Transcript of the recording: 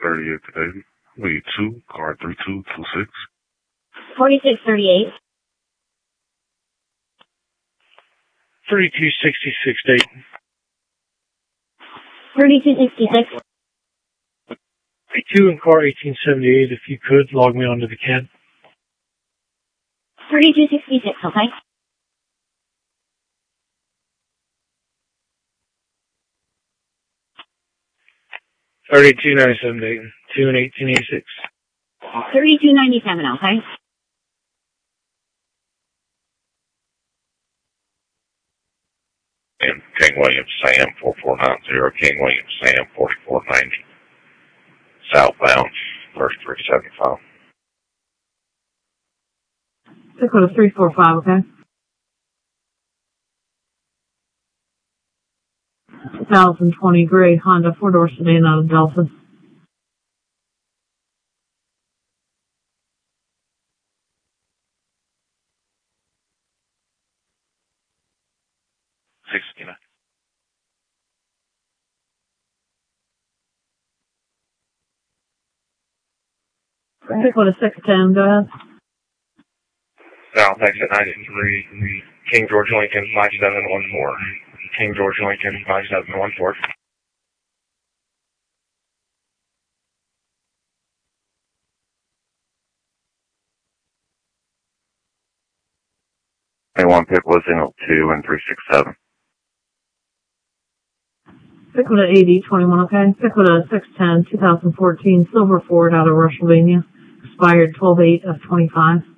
4638 today. Lead 2, car 3226. 4638. 3266 Dayton. 3266. 2 in car 1878, if you could, log me onto the CAD. 3266, okay? $32.97 Dayton. 2 in 1886. 3297, okay? And King William Sam 4490, King William Sam 4490. Southbound 3375. Dakota 345, okay? 2020 gray Honda 4-door sedan out of Delta. Dakota 610, go ahead. South exit 93, King George Lincoln 5714. King George Lincoln 5714. A1 pit was in 2 and 367. Dakota 80, 21, okay? Dakota 610, 2014 Silver Ford out of Rushville, expired 12/8 of 25.